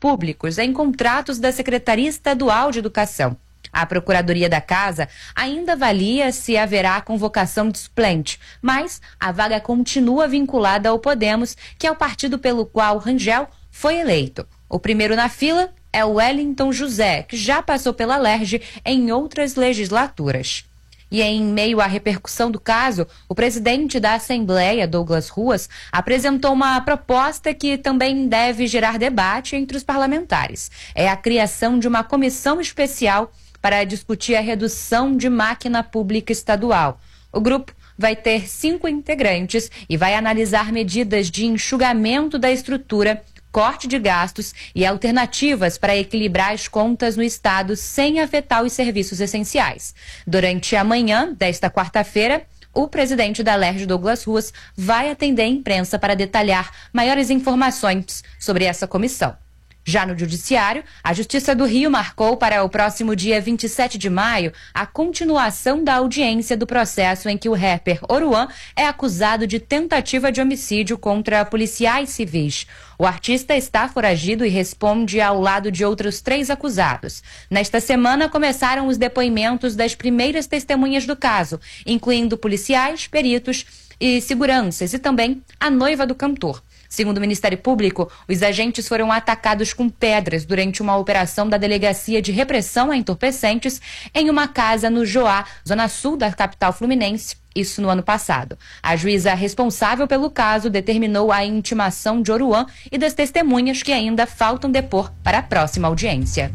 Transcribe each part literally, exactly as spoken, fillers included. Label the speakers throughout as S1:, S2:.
S1: públicos em contratos da Secretaria Estadual de Educação. A Procuradoria da Casa ainda avalia se haverá convocação de suplente, mas a vaga continua vinculada ao Podemos, que é o partido pelo qual Rangel foi eleito. O primeiro na fila é o Wellington José, que já passou pela Alerj em outras legislaturas. E em meio à repercussão do caso, o presidente da Assembleia, Douglas Ruas, apresentou uma proposta que também deve gerar debate entre os parlamentares. É a criação de uma comissão especial para discutir a redução de máquina pública estadual. O grupo vai ter cinco integrantes e vai analisar medidas de enxugamento da estrutura, corte de gastos e alternativas para equilibrar as contas no estado sem afetar os serviços essenciais. Durante a manhã desta quarta-feira, o presidente da Alerj, Douglas Ruas, vai atender a imprensa para detalhar maiores informações sobre essa comissão. Já no Judiciário, a Justiça do Rio marcou para o próximo dia vinte e sete de maio a continuação da audiência do processo em que o rapper Oruan é acusado de tentativa de homicídio contra policiais civis. O artista está foragido e responde ao lado de outros três acusados. Nesta semana, começaram os depoimentos das primeiras testemunhas do caso, incluindo policiais, peritos e seguranças e também a noiva do cantor. Segundo o Ministério Público, os agentes foram atacados com pedras durante uma operação da Delegacia de Repressão a Entorpecentes em uma casa no Joá, zona sul da capital fluminense, isso no ano passado. A juíza responsável pelo caso determinou a intimação de Oruan e das testemunhas que ainda faltam depor para a próxima audiência.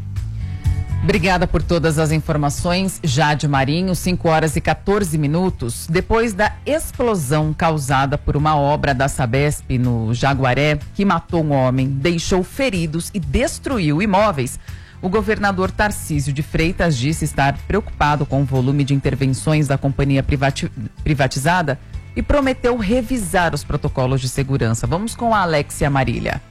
S2: Obrigada por todas as informações, Jade Marinho, cinco horas e quatorze minutos. Depois da explosão causada por uma obra da Sabesp no Jaguaré, que matou um homem, deixou feridos e destruiu imóveis, o governador Tarcísio de Freitas disse estar preocupado com o volume de intervenções da companhia privati- privatizada e prometeu revisar os protocolos de segurança. Vamos com a Alexia Marília.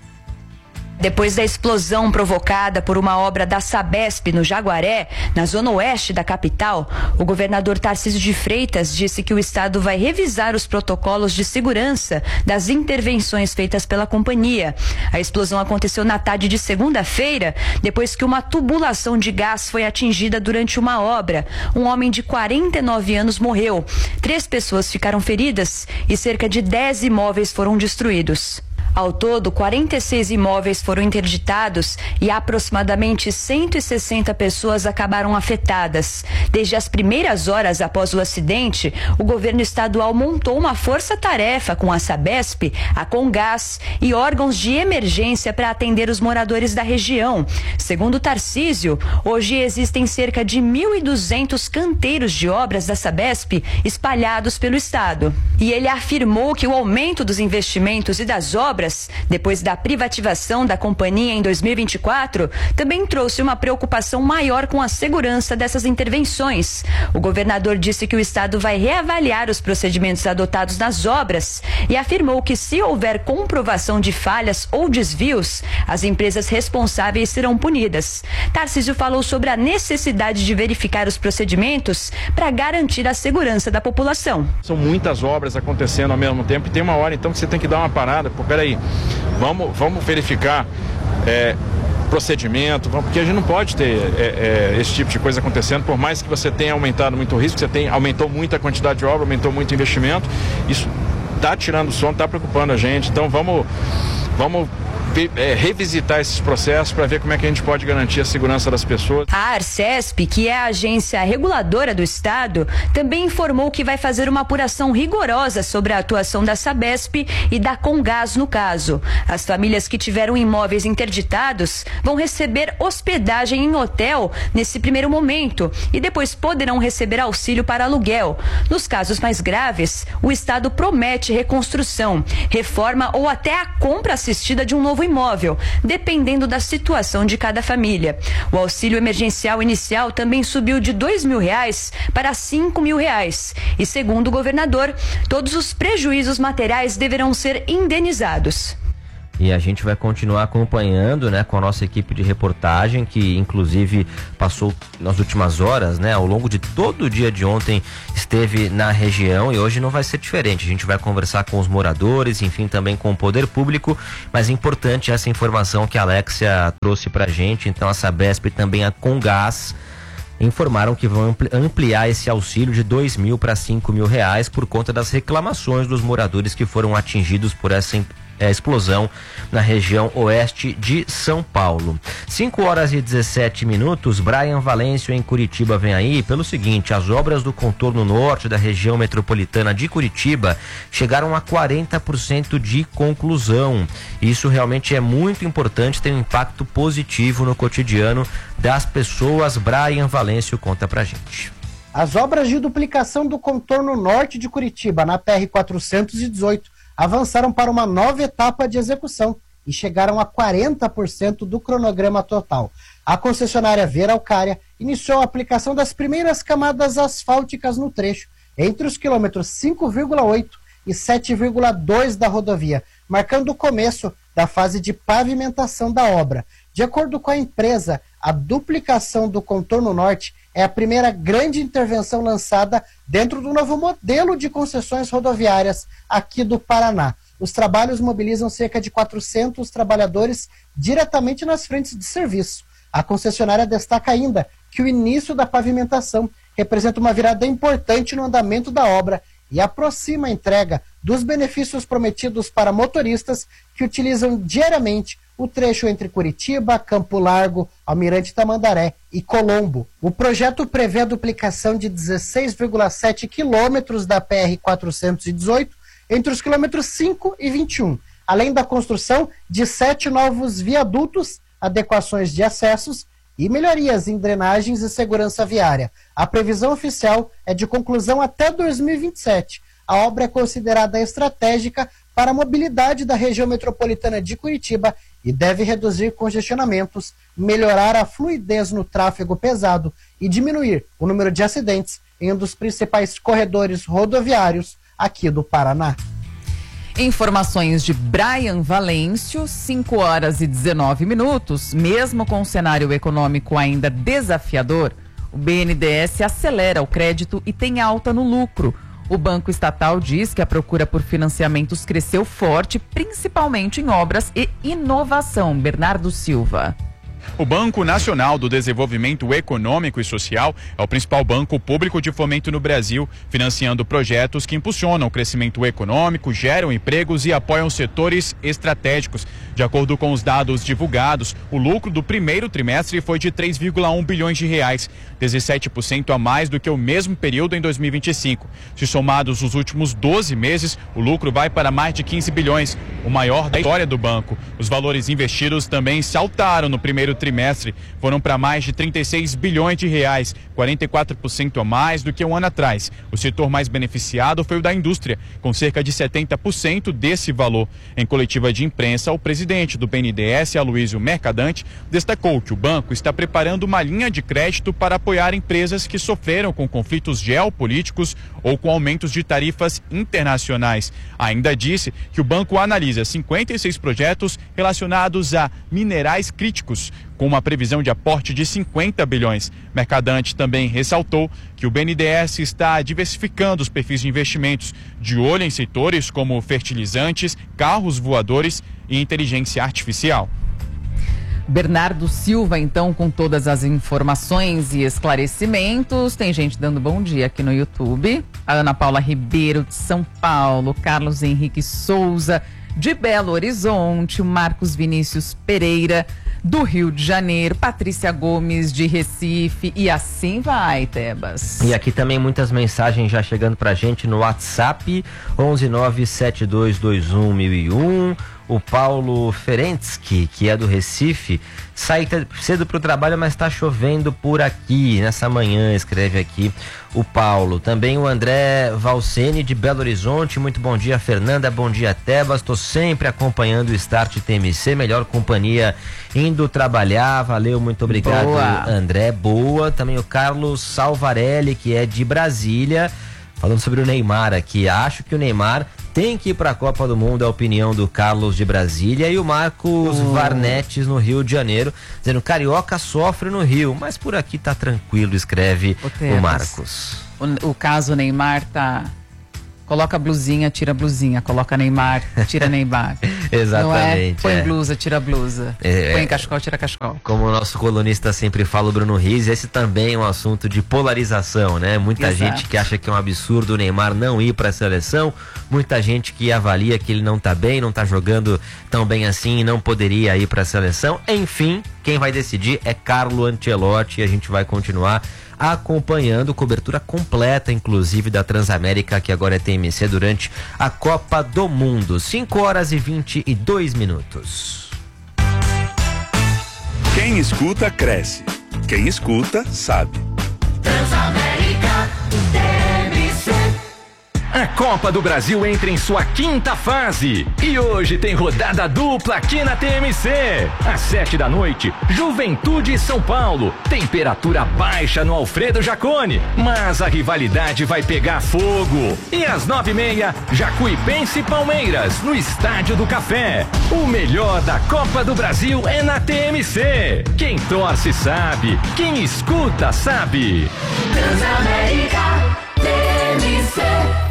S3: Depois da explosão provocada por uma obra da Sabesp no Jaguaré, na zona oeste da capital, o governador Tarcísio de Freitas disse que o estado vai revisar os protocolos de segurança das intervenções feitas pela companhia. A explosão aconteceu na tarde de segunda-feira, depois que uma tubulação de gás foi atingida durante uma obra. Um homem de quarenta e nove anos morreu. Três pessoas ficaram feridas e cerca de dez imóveis foram destruídos. Ao todo, quarenta e seis imóveis foram interditados e aproximadamente cento e sessenta pessoas acabaram afetadas. Desde as primeiras horas após o acidente, o governo estadual montou uma força-tarefa com a Sabesp, a Comgás e órgãos de emergência para atender os moradores da região. Segundo Tarcísio, hoje existem cerca de mil e duzentos canteiros de obras da Sabesp espalhados pelo estado. E ele afirmou que o aumento dos investimentos e das obras depois da privatização da companhia em dois mil e vinte e quatro, também trouxe uma preocupação maior com a segurança dessas intervenções. O governador disse que o estado vai reavaliar os procedimentos adotados nas obras e afirmou que, se houver comprovação de falhas ou desvios, as empresas responsáveis serão punidas. Tarcísio falou sobre a necessidade de verificar os procedimentos para garantir a segurança da população.
S4: São muitas obras acontecendo ao mesmo tempo e tem uma hora então que você tem que dar uma parada, pô, peraí, vamos, vamos verificar é, procedimento, vamos, porque a gente não pode ter é, é, esse tipo de coisa acontecendo, por mais que você tenha aumentado muito o risco, você tem, aumentou muito a quantidade de obra, aumentou muito o investimento, isso está tirando o sono, está preocupando a gente, então vamos, vamos É, revisitar esses processos para ver como é que a gente pode garantir a segurança das pessoas.
S3: A Arcesp, que é a agência reguladora do estado, também informou que vai fazer uma apuração rigorosa sobre a atuação da Sabesp e da Comgás no caso. As famílias que tiveram imóveis interditados vão receber hospedagem em hotel nesse primeiro momento e depois poderão receber auxílio para aluguel. Nos casos mais graves, o estado promete reconstrução, reforma ou até a compra assistida de um novo imóvel, dependendo da situação de cada família. O auxílio emergencial inicial também subiu de dois mil reais para cinco mil reais. E segundo o governador, todos os prejuízos materiais deverão ser indenizados.
S5: E a gente vai continuar acompanhando, né, com a nossa equipe de reportagem, que inclusive passou nas últimas horas, né, ao longo de todo o dia de ontem, esteve na região, e hoje não vai ser diferente. A gente vai conversar com os moradores, enfim, também com o poder público, mas é importante essa informação que a Alexia trouxe pra gente. Então a Sabesp e também a Comgás informaram que vão ampliar esse auxílio de dois mil para cinco mil reais por conta das reclamações dos moradores que foram atingidos por essa É, explosão na região oeste de São Paulo. cinco horas e dezessete minutos. Brian Valêncio em Curitiba vem aí pelo seguinte: as obras do contorno norte da região metropolitana de Curitiba chegaram a quarenta por cento de conclusão. Isso realmente é muito importante, tem um impacto positivo no cotidiano das pessoas. Brian Valêncio conta pra gente.
S6: As obras de duplicação do contorno norte de Curitiba na P R quatrocentos e dezoito avançaram para uma nova etapa de execução e chegaram a quarenta por cento do cronograma total. A concessionária Veralcária iniciou a aplicação das primeiras camadas asfálticas no trecho, entre os quilômetros cinco vírgula oito e sete vírgula dois da rodovia, marcando o começo da fase de pavimentação da obra. De acordo com a empresa, a duplicação do contorno norte é a primeira grande intervenção lançada dentro do novo modelo de concessões rodoviárias aqui do Paraná. Os trabalhos mobilizam cerca de quatrocentos trabalhadores diretamente nas frentes de serviço. A concessionária destaca ainda que o início da pavimentação representa uma virada importante no andamento da obra e aproxima a entrega dos benefícios prometidos para motoristas que utilizam diariamente o trecho entre Curitiba, Campo Largo, Almirante Tamandaré e Colombo. O projeto prevê a duplicação de dezesseis vírgula sete quilômetros da P R quatrocentos e dezoito entre os quilômetros cinco e vinte e um, além da construção de sete novos viadutos, adequações de acessos e melhorias em drenagens e segurança viária. A previsão oficial é de conclusão até dois mil e vinte e sete. A obra é considerada estratégica para a mobilidade da região metropolitana de Curitiba e deve reduzir congestionamentos, melhorar a fluidez no tráfego pesado e diminuir o número de acidentes em um dos principais corredores rodoviários aqui do Paraná.
S2: Informações de Brian Valêncio, cinco horas e dezenove minutos. Mesmo com o cenário econômico ainda desafiador, o B N D E S acelera o crédito e tem alta no lucro. O Banco Estatal diz que a procura por financiamentos cresceu forte, principalmente em obras e inovação. Bernardo Silva.
S7: O Banco Nacional do Desenvolvimento Econômico e Social é o principal banco público de fomento no Brasil, financiando projetos que impulsionam o crescimento econômico, geram empregos e apoiam setores estratégicos. De acordo com os dados divulgados, o lucro do primeiro trimestre foi de três vírgula um bilhões de reais, dezessete por cento a mais do que o mesmo período em dois mil e vinte e cinco. Se somados os últimos doze meses, o lucro vai para mais de quinze bilhões, o maior da história do banco. Os valores investidos também saltaram no primeiro trimestre, foram para mais de trinta e seis bilhões de reais, quarenta e quatro por cento a mais do que um ano atrás. O setor mais beneficiado foi o da indústria, com cerca de setenta por cento desse valor. Em coletiva de imprensa, o presidente do B N D E S, Aloysio Mercadante, destacou que o banco está preparando uma linha de crédito para apoiar empresas que sofreram com conflitos geopolíticos ou com aumentos de tarifas internacionais. Ainda disse que o banco analisa cinquenta e seis projetos relacionados a minerais críticos, com uma previsão de aporte de cinquenta bilhões. Mercadante também ressaltou que o B N D E S está diversificando os perfis de investimentos, de olho em setores como fertilizantes, carros voadores e inteligência artificial.
S2: Bernardo Silva, então, com todas as informações e esclarecimentos. Tem gente dando bom dia aqui no YouTube. A Ana Paula Ribeiro, de São Paulo, Carlos Henrique Souza, de Belo Horizonte, Marcos Vinícius Pereira, do Rio de Janeiro, Patrícia Gomes, de Recife, e assim vai, Tebas.
S5: E aqui também muitas mensagens já chegando pra gente no WhatsApp, onze nove sete dois dois um mil e um. O Paulo Ferentzky, que é do Recife, sai cedo para o trabalho, mas está chovendo por aqui, nessa manhã, escreve aqui o Paulo. Também o André Valcene, de Belo Horizonte, muito bom dia, Fernanda, bom dia, Tebas, estou sempre acompanhando o Start T M C, melhor companhia indo trabalhar, valeu, muito obrigado, boa. André, boa. Também o Carlos Salvarelli, que é de Brasília, falando sobre o Neymar aqui. Acho que o Neymar tem que ir para a Copa do Mundo, é a opinião do Carlos de Brasília, e o Marcos oh. Varnetes no Rio de Janeiro, dizendo: Carioca sofre no Rio, mas por aqui tá tranquilo, escreve o, o Marcos.
S2: O, o caso Neymar tá... Coloca a blusinha, tira a blusinha. Coloca Neymar, tira Neymar.
S5: Exatamente.
S2: Não é? Põe
S5: é.
S2: blusa, tira blusa. É, Põe cachecol, tira cachecol.
S5: Como o nosso colunista sempre fala, o Bruno Riz, esse também é um assunto de polarização, né? Muita Exato. gente que acha que é um absurdo o Neymar não ir para a seleção, muita gente que avalia que ele não tá bem, não tá jogando tão bem assim e não poderia ir para a seleção. Enfim, quem vai decidir é Carlo Ancelotti, e a gente vai continuar acompanhando cobertura completa, inclusive da Transamérica, que agora é T M C, durante a Copa do Mundo. cinco horas e vinte e dois minutos.
S8: Quem escuta, cresce. Quem escuta, sabe.
S9: Transamérica T M C. A Copa do Brasil entra em sua quinta fase e hoje tem rodada dupla aqui na T M C. Às sete da noite, Juventude e São Paulo. Temperatura baixa no Alfredo Jaconi, mas a rivalidade vai pegar fogo. E às nove e meia, Jacuipense e Palmeiras, no Estádio do Café. O melhor da Copa do Brasil é na T M C. Quem torce sabe, quem escuta sabe.
S10: Transamérica T M C.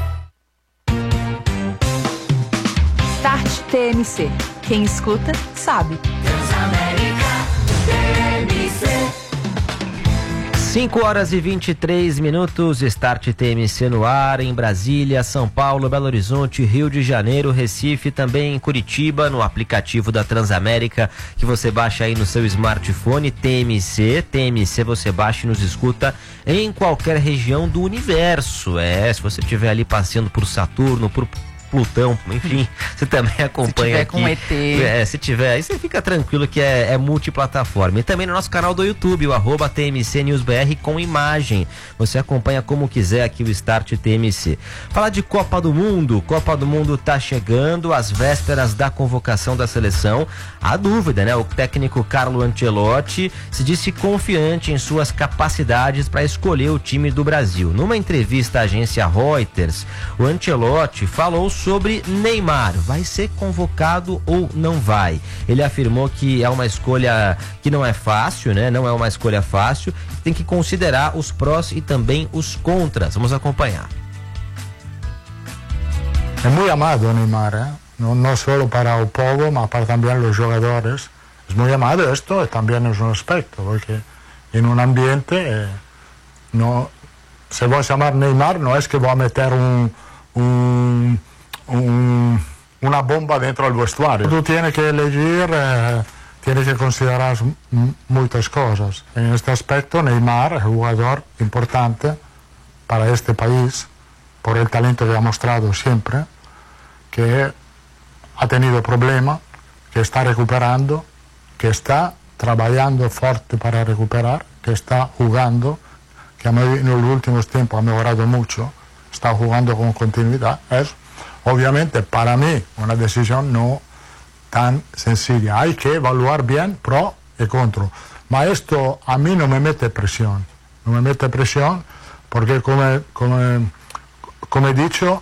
S10: Start T M C. Quem escuta, sabe.
S9: Transamérica T M C.
S5: cinco horas e vinte e três minutos, Start T M C no ar, em Brasília, São Paulo, Belo Horizonte, Rio de Janeiro, Recife, também em Curitiba, no aplicativo da Transamérica, que você baixa aí no seu smartphone, T M C. T M C você baixa e nos escuta em qualquer região do universo. É, se você estiver ali passeando por Saturno, por Plutão, enfim, você também acompanha
S2: se tiver
S5: aqui.
S2: Com E T.
S5: É, se tiver, aí você fica tranquilo que é, é multiplataforma. E também no nosso canal do YouTube, o arroba T M C News B R com imagem. Você acompanha como quiser aqui o Start T M C. Falar de Copa do Mundo, Copa do Mundo tá chegando, às vésperas da convocação da seleção. Há dúvida, né? O técnico Carlo Ancelotti se disse confiante em suas capacidades para escolher o time do Brasil. Numa entrevista à agência Reuters, o Ancelotti falou sobre Neymar, vai ser convocado ou não vai? Ele afirmou que é uma escolha que não é fácil, né? Não é uma escolha fácil, tem que considerar os prós e também os contras. Vamos acompanhar.
S11: É muito amado Neymar, ¿eh? no, no solo para o povo, mas para também os jogadores. É muito amado, esto também é um aspecto, porque em um ambiente, eh, no, se vou chamar Neymar, não é que vou meter um um Un, una bomba dentro del vestuario. Tú tienes que elegir, eh, tienes que considerar m- muchas cosas. En este aspecto, Neymar es un jugador importante para este país, por el talento que ha mostrado siempre, que ha tenido problemas, que está recuperando, que está trabajando fuerte para recuperar, que está jugando, que en los últimos tiempos ha mejorado mucho, está jugando con continuidad. Es obviamente para mí una decisión no tan sencilla. Hay que evaluar bien pro y contra. Pero esto a mí no me mete presión. No me mete presión porque, como, como, como he dicho,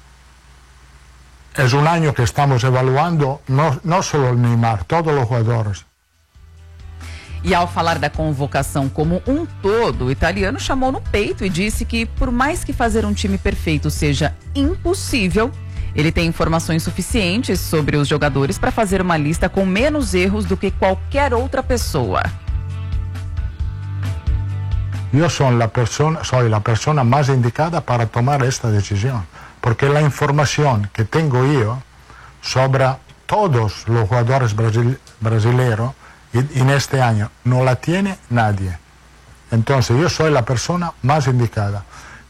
S11: es un año que estamos evaluando no, no solo el Neymar, todos los jugadores.
S2: E ao falar da convocação como um todo, o italiano chamou no peito e disse que, por mais que fazer um time perfeito seja impossível, ele tem informações suficientes sobre os jogadores para fazer uma lista com menos erros do que qualquer outra pessoa.
S11: Eu sou a persona, soy la persona mais indicada para tomar esta decisão, porque a informação que tenho eu sobre todos os jogadores brasil, brasileiros en este año no la tiene nadie. Entonces yo soy la persona más indicada.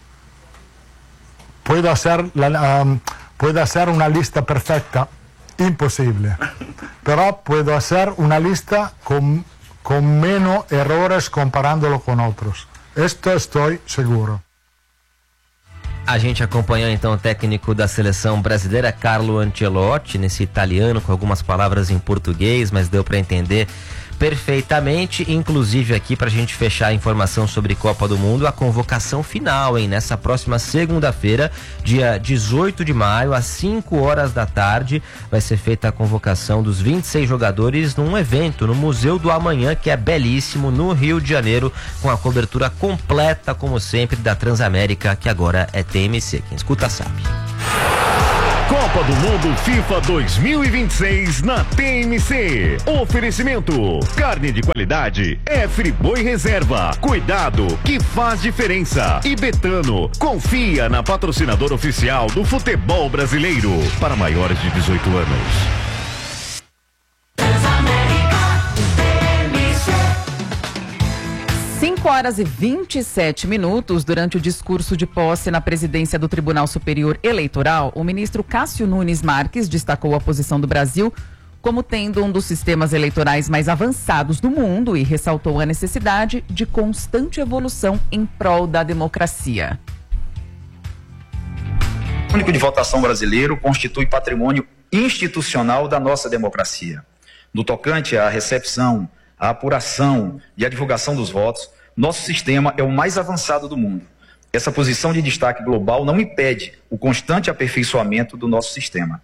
S11: Puedo hacer, la, um, puedo hacer una lista perfecta, imposible, pero puedo hacer una lista con, con menos errores comparándolo con otros. Esto estoy seguro.
S5: A gente acompanhou então o técnico da seleção brasileira, Carlo Ancelotti, nesse italiano com algumas palavras em português, mas deu para entender perfeitamente, inclusive aqui pra gente fechar a informação sobre Copa do Mundo, a convocação final, hein? Nessa próxima segunda-feira, dia dezoito de maio, às cinco horas da tarde, vai ser feita a convocação dos vinte e seis jogadores num evento no Museu do Amanhã, que é belíssimo, no Rio de Janeiro, com a cobertura completa, como sempre, da Transamérica, que agora é T M C. Quem escuta sabe.
S12: Copa do Mundo FIFA dois mil e vinte e seis na T M C. Oferecimento: carne de qualidade é Friboi Reserva. Cuidado que faz diferença. E Betano, confia na patrocinadora oficial do futebol brasileiro. Para maiores de dezoito anos.
S2: cinco horas e vinte e sete minutos, durante o discurso de posse na presidência do Tribunal Superior Eleitoral, o ministro Cássio Nunes Marques destacou a posição do Brasil como tendo um dos sistemas eleitorais mais avançados do mundo e ressaltou a necessidade de constante evolução em prol da democracia.
S13: O único de votação brasileiro constitui patrimônio institucional da nossa democracia. No tocante à recepção, a apuração e a divulgação dos votos, nosso sistema é o mais avançado do mundo. Essa posição de destaque global não impede o constante aperfeiçoamento do nosso sistema.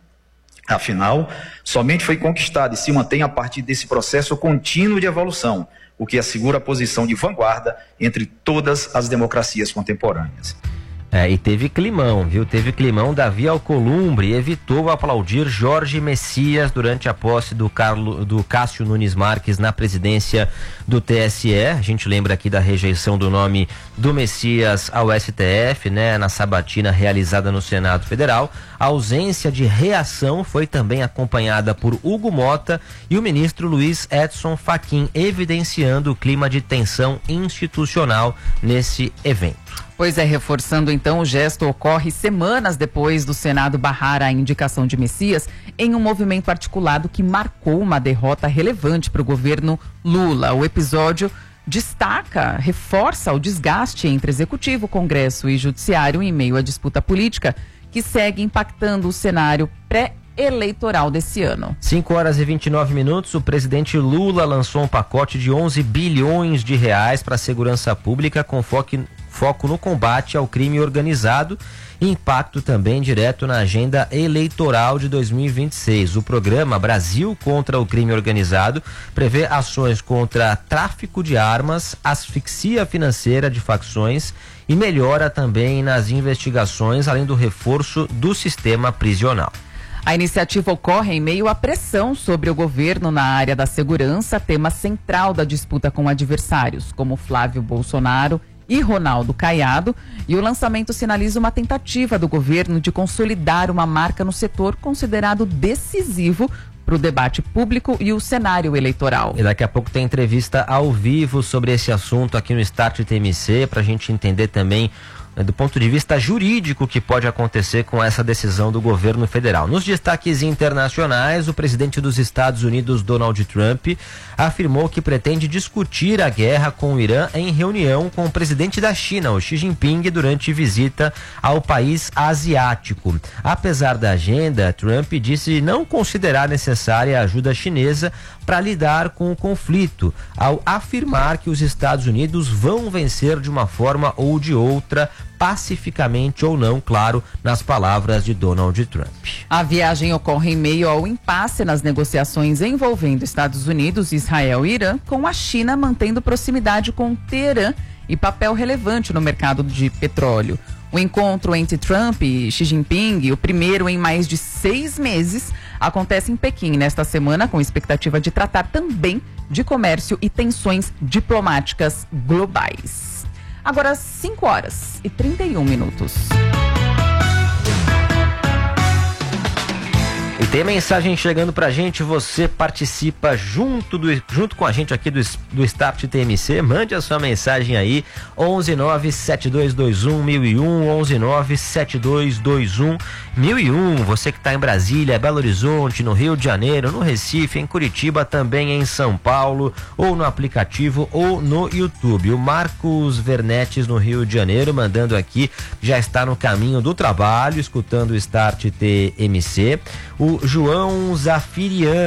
S13: Afinal, somente foi conquistado e se mantém a partir desse processo contínuo de evolução, o que assegura a posição de vanguarda entre todas as democracias contemporâneas.
S5: É, e teve climão, viu? Teve climão. Davi Alcolumbre evitou aplaudir Jorge Messias durante a posse do, Carlo, do Cássio Nunes Marques na presidência do T S E. A gente lembra aqui da rejeição do nome do Messias ao S T F, né? Na sabatina realizada no Senado Federal. A ausência de reação foi também acompanhada por Hugo Mota e o ministro Luiz Edson Fachin, evidenciando o clima de tensão institucional nesse evento.
S2: Pois é, reforçando então, o gesto ocorre semanas depois do Senado barrar a indicação de Messias em um movimento articulado que marcou uma derrota relevante para o governo Lula. O episódio destaca, reforça o desgaste entre Executivo, Congresso e Judiciário em meio à disputa política que segue impactando o cenário pré eleitoral desse ano.
S5: cinco horas e vinte e nove minutos, o presidente Lula lançou um pacote de onze bilhões de reais para a segurança pública com foco, foco no combate ao crime organizado e impacto também direto na agenda eleitoral de dois mil e vinte e seis. O programa Brasil contra o Crime Organizado prevê ações contra tráfico de armas, asfixia financeira de facções e melhora também nas investigações, além do reforço do sistema prisional.
S2: A iniciativa ocorre em meio à pressão sobre o governo na área da segurança, tema central da disputa com adversários, como Flávio Bolsonaro e Ronaldo Caiado, e o lançamento sinaliza uma tentativa do governo de consolidar uma marca no setor considerado decisivo para o debate público e o cenário eleitoral.
S5: E daqui a pouco tem entrevista ao vivo sobre esse assunto aqui no Start T M C, para a gente entender também do ponto de vista jurídico que pode acontecer com essa decisão do governo federal. Nos destaques internacionais, o presidente dos Estados Unidos, Donald Trump, afirmou que pretende discutir a guerra com o Irã em reunião com o presidente da China, o Xi Jinping, durante visita ao país asiático. Apesar da agenda, Trump disse não considerar necessária a ajuda chinesa para lidar com o conflito, ao afirmar que os Estados Unidos vão vencer de uma forma ou de outra, pacificamente ou não, claro, nas palavras de Donald Trump.
S2: A viagem ocorre em meio ao impasse nas negociações envolvendo Estados Unidos, Israel e Irã, com a China mantendo proximidade com Teherã e papel relevante no mercado de petróleo. O encontro entre Trump e Xi Jinping, o primeiro em mais de seis meses, acontece em Pequim nesta semana, com expectativa de tratar também de comércio e tensões diplomáticas globais. Agora, cinco horas e trinta e um minutos.
S5: E tem mensagem chegando pra gente, você participa junto, do, junto com a gente aqui do, do Start T M C, mande a sua mensagem aí, onze nove sete dois dois um mil e um, onze nove sete dois dois um mil e um, você que tá em Brasília, Belo Horizonte, no Rio de Janeiro, no Recife, em Curitiba, também em São Paulo, ou no aplicativo ou no YouTube. O Marcos Vernetes, no Rio de Janeiro, mandando aqui, já está no caminho do trabalho, escutando o Start T M C. O João Zafirian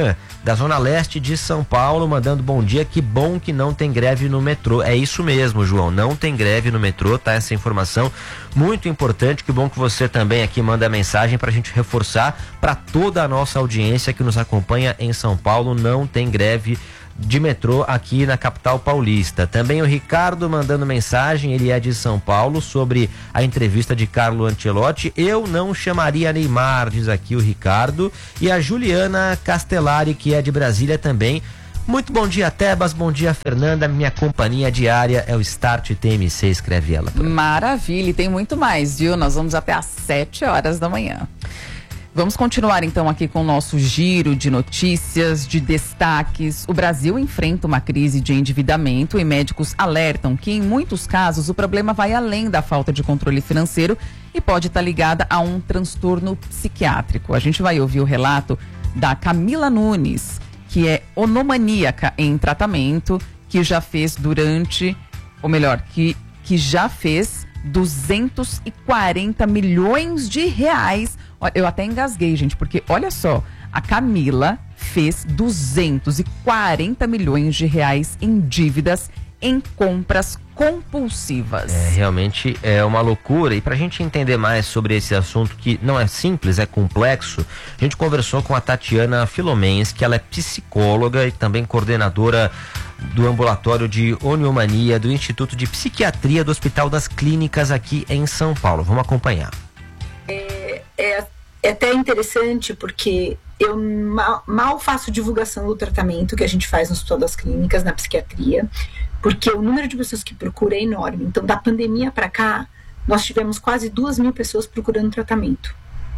S5: da Zona Leste de São Paulo, mandando bom dia, que bom que não tem greve no metrô. É isso mesmo, João, não tem greve no metrô, tá? Essa informação muito importante, que bom que você também aqui manda a mensagem pra gente reforçar para toda a nossa audiência que nos acompanha em São Paulo, não tem greve de metrô aqui na capital paulista. Também o Ricardo mandando mensagem, ele é de São Paulo, sobre a entrevista de Carlo Ancelotti. Eu não chamaria Neymar, diz aqui o Ricardo. E a Juliana Castellari, que é de Brasília também. Muito bom dia, Tebas, bom dia, Fernanda, minha companhia diária é o Start T M C, escreve ela.
S2: Maravilha, e tem muito mais, viu? Nós vamos até às sete horas da manhã. Vamos continuar então aqui com o nosso giro de notícias, de destaques. O Brasil enfrenta uma crise de endividamento e médicos alertam que em muitos casos o problema vai além da falta de controle financeiro e pode estar ligada a um transtorno psiquiátrico. A gente vai ouvir o relato da Camila Nunes, que é onomaníaca em tratamento, que já fez durante, ou melhor, que, que já fez duzentos e quarenta milhões de reais. Eu até engasguei, gente, porque olha só, a Camila fez duzentos e quarenta milhões de reais em dívidas em compras compulsivas.
S5: É, realmente é uma loucura. E pra gente entender mais sobre esse assunto, que não é simples, é complexo, a gente conversou com a Tatiana Filomens, que ela é psicóloga e também coordenadora do ambulatório de onomania do Instituto de Psiquiatria do Hospital das Clínicas aqui em São Paulo. Vamos acompanhar.
S14: É, é, é até interessante porque eu mal, mal faço divulgação do tratamento que a gente faz no Hospital das Clínicas, na psiquiatria, porque o número de pessoas que procuram é enorme. Então, da pandemia para cá, nós tivemos quase duas mil pessoas procurando tratamento.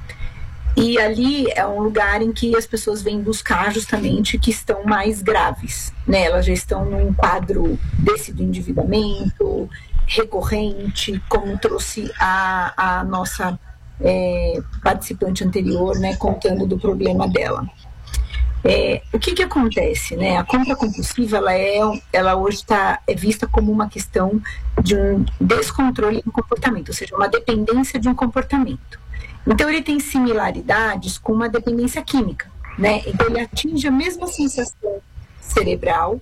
S14: E ali é um lugar em que as pessoas vêm buscar justamente que estão mais graves, né? Elas já estão num quadro desse do endividamento recorrente, como trouxe a, a nossa é, participante anterior, né, contando do problema dela. É, o que que acontece, né? A compra compulsiva, ela, é, ela hoje está é vista como uma questão de um descontrole do comportamento, ou seja, uma dependência de um comportamento. Então, ele tem similaridades com uma dependência química, né? Então, ele atinge a mesma sensação cerebral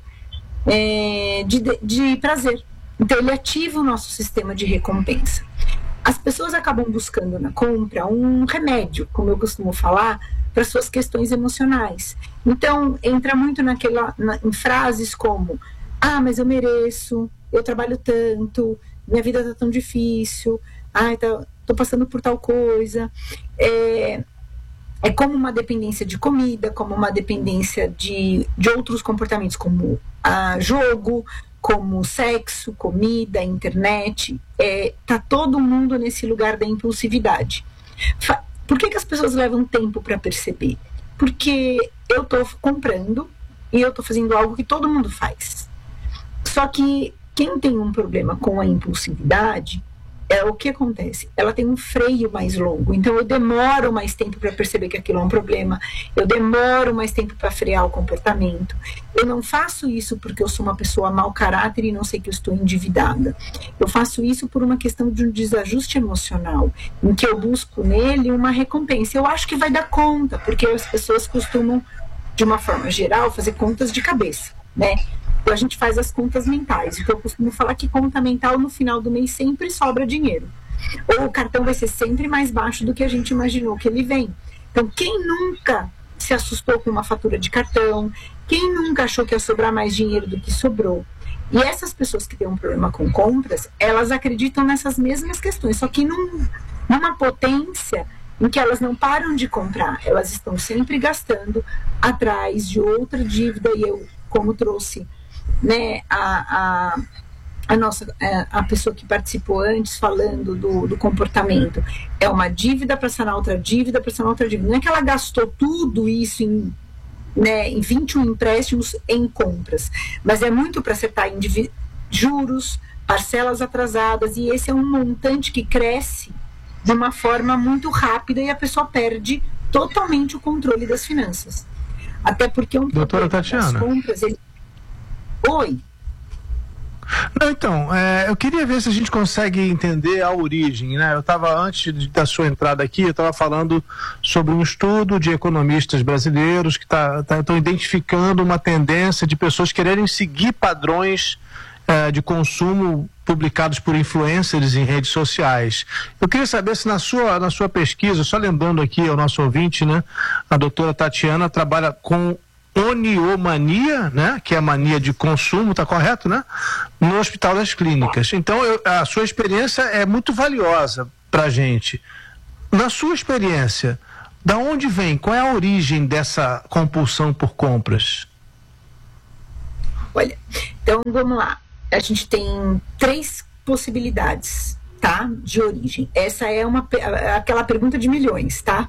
S14: é, de, de prazer. Então, ele ativa o nosso sistema de recompensa. As pessoas acabam buscando na compra um remédio, como eu costumo falar, para suas questões emocionais. Então, entra muito naquela, na, em frases como: ah, mas eu mereço, eu trabalho tanto, minha vida está tão difícil, ai, tá, tô passando por tal coisa. É, é como uma dependência de comida, como uma dependência de, de outros comportamentos, como ah, jogo, como sexo, comida, internet. É, tá todo mundo nesse lugar da impulsividade. Fa- Por que que as pessoas levam tempo para perceber? Porque eu tô comprando e eu tô fazendo algo que todo mundo faz. Só que quem tem um problema com a impulsividade, é o que acontece? Ela tem um freio mais longo, então eu demoro mais tempo para perceber que aquilo é um problema, eu demoro mais tempo para frear o comportamento. Eu não faço isso porque eu sou uma pessoa mau caráter e não sei que eu estou endividada. Eu faço isso por uma questão de um desajuste emocional, em que eu busco nele uma recompensa. Eu acho que vai dar conta, porque as pessoas costumam, de uma forma geral, fazer contas de cabeça, né? Então a gente faz as contas mentais. Então eu costumo falar que conta mental no final do mês sempre sobra dinheiro. Ou o cartão vai ser sempre mais baixo do que a gente imaginou que ele vem. Então quem nunca se assustou com uma fatura de cartão? Quem nunca achou que ia sobrar mais dinheiro do que sobrou? E essas pessoas que têm um problema com compras, elas acreditam nessas mesmas questões, só que num, numa potência em que elas não param de comprar. Elas estão sempre gastando atrás de outra dívida. E eu, como trouxe, né, a, a, a nossa a pessoa que participou antes falando do, do comportamento, é uma dívida para sanar outra dívida para sanar outra dívida. Não é que ela gastou tudo isso em, né, em vinte e um empréstimos em compras, mas é muito para acertar em divi- juros, parcelas atrasadas, e esse é um montante que cresce de uma forma muito rápida e a pessoa perde totalmente o controle das finanças. Até porque um
S15: Doutora Tatiana.
S14: das compras, ele... Oi.
S15: Não, então, é, eu queria ver se a gente consegue entender a origem, né? Eu estava, antes de, da sua entrada aqui, eu estava falando sobre um estudo de economistas brasileiros que estão tá, tá, identificando uma tendência de pessoas quererem seguir padrões é, de consumo publicados por influencers em redes sociais. Eu queria saber se na sua, na sua pesquisa, só lembrando aqui ao nosso ouvinte, né? A doutora Tatiana trabalha com oniomania, né, que é a mania de consumo, tá correto, né, no Hospital das Clínicas. Então, eu, a sua experiência é muito valiosa pra gente. Na sua experiência, da onde vem, qual é a origem dessa compulsão por compras?
S14: Olha, então vamos lá. A gente tem três possibilidades, tá, de origem. Essa é uma, aquela pergunta de milhões, tá?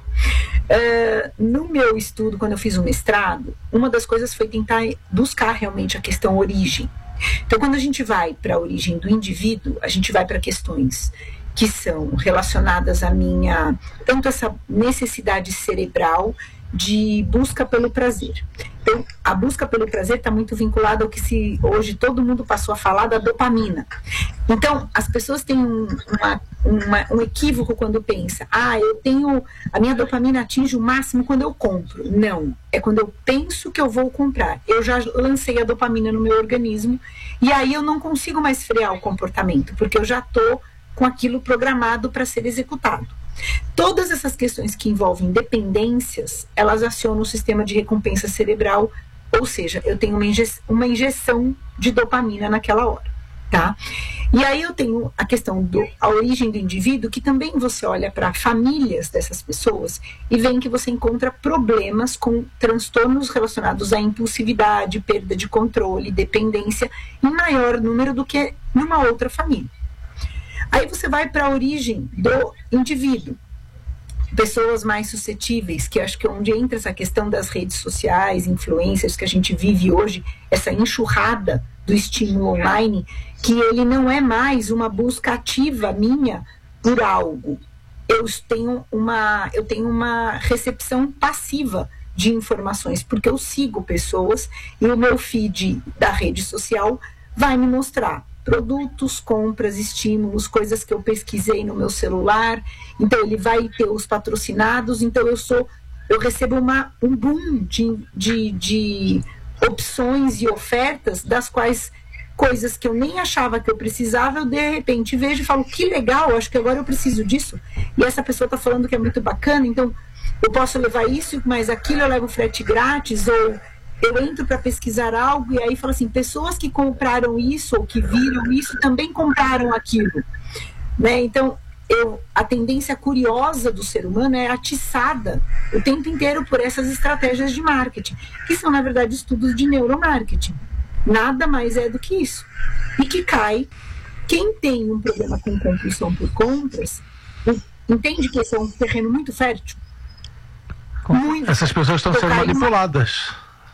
S14: Uh, no meu estudo, quando eu fiz o mestrado, uma das coisas foi tentar buscar realmente a questão origem. Então, quando a gente vai para a origem do indivíduo, a gente vai para questões que são relacionadas à minha, tanto essa necessidade cerebral de busca pelo prazer. Então, a busca pelo prazer está muito vinculada ao que se, hoje todo mundo passou a falar da dopamina. Então, as pessoas têm um, uma, uma, um equívoco quando pensa, ah, eu tenho, a minha dopamina atinge o máximo quando eu compro. Não, é quando eu penso que eu vou comprar. Eu já lancei a dopamina no meu organismo e aí eu não consigo mais frear o comportamento, porque eu já estou com aquilo programado para ser executado. Todas essas questões que envolvem dependências, elas acionam o sistema de recompensa cerebral, ou seja, eu tenho uma, inje- uma injeção de dopamina naquela hora, tá? E aí eu tenho a questão da origem do indivíduo, que também você olha para famílias dessas pessoas e vê que você encontra problemas com transtornos relacionados à impulsividade, perda de controle, dependência, em maior número do que numa outra família. Aí você vai para a origem do indivíduo. Pessoas mais suscetíveis, que acho que é onde entra essa questão das redes sociais, influencers, que a gente vive hoje, essa enxurrada do estímulo online, que ele não é mais uma busca ativa minha por algo. Eu tenho uma, eu tenho uma recepção passiva de informações, porque eu sigo pessoas e o meu feed da rede social vai me mostrar produtos, compras, estímulos, coisas que eu pesquisei no meu celular. Então ele vai ter os patrocinados. Então eu sou, eu recebo uma, um boom de, de, de opções e ofertas, das quais coisas que eu nem achava que eu precisava, eu de repente vejo e falo, que legal, acho que agora eu preciso disso. E essa pessoa está falando que é muito bacana, então eu posso levar isso, mas aquilo eu levo frete grátis, ou eu entro para pesquisar algo e aí falo assim, pessoas que compraram isso ou que viram isso também compraram aquilo, né? Então, eu, a tendência curiosa do ser humano é atiçada o tempo inteiro por essas estratégias de marketing, que são, na verdade, estudos de neuromarketing. Nada mais é do que isso. E que cai, quem tem um problema com compulsão por compras, entende que esse é um terreno muito fértil. Muito
S15: Essas pessoas estão sendo manipuladas